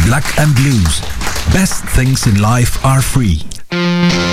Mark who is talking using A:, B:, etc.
A: Black and Blues. Best things in life are free.